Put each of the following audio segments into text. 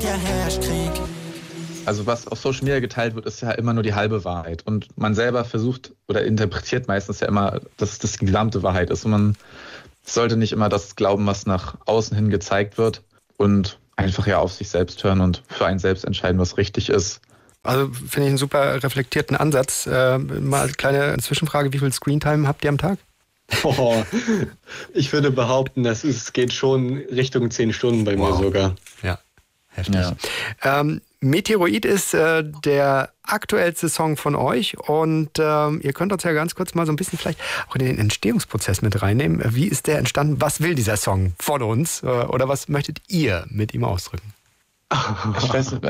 ja herrscht Krieg. Also was auf Social Media geteilt wird, ist ja immer nur die halbe Wahrheit. Und man selber versucht oder interpretiert meistens ja immer, dass das die gesamte Wahrheit ist. Und man sollte nicht immer das glauben, was nach außen hin gezeigt wird. Und einfach ja auf sich selbst hören und für einen selbst entscheiden, was richtig ist. Also finde ich einen super reflektierten Ansatz. Mal als kleine Zwischenfrage, wie viel Screentime habt ihr am Tag? Ich würde behaupten, es geht schon Richtung 10 Stunden bei mir sogar. Ja, heftig. Ja. Meteoroid ist der aktuellste Song von euch und ihr könnt uns ja ganz kurz mal so ein bisschen vielleicht auch in den Entstehungsprozess mit reinnehmen. Wie ist der entstanden? Was will dieser Song von uns? Oder was möchtet ihr mit ihm ausdrücken? Ich weiß nicht.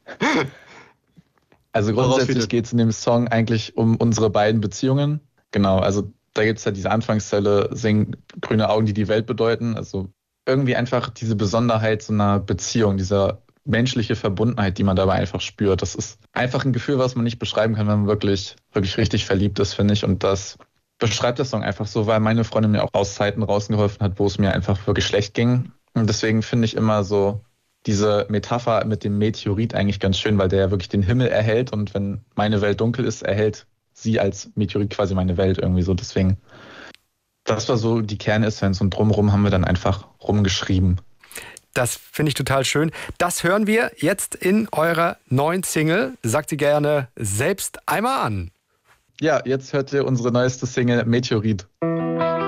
Also grundsätzlich geht es in dem Song eigentlich um unsere beiden Beziehungen. Genau, also da gibt es ja diese Anfangszeile, sing grüne Augen, die die Welt bedeuten. Also irgendwie einfach diese Besonderheit so einer Beziehung, dieser menschliche Verbundenheit, die man dabei einfach spürt. Das ist einfach ein Gefühl, was man nicht beschreiben kann, wenn man wirklich, wirklich richtig verliebt ist, finde ich. Und das beschreibt der Song einfach so, weil meine Freundin mir auch aus Zeiten rausgeholfen hat, wo es mir einfach wirklich schlecht ging. Und deswegen finde ich immer so diese Metapher mit dem Meteorit eigentlich ganz schön, weil der ja wirklich den Himmel erhält und wenn meine Welt dunkel ist, erhält sie als Meteorit quasi meine Welt irgendwie so. Deswegen, das war so die Kernessenz und drumherum haben wir dann einfach rumgeschrieben. Das finde ich total schön. Das hören wir jetzt in eurer neuen Single. Sagt sie gerne selbst einmal an. Ja, jetzt hört ihr unsere neueste Single Meteorit.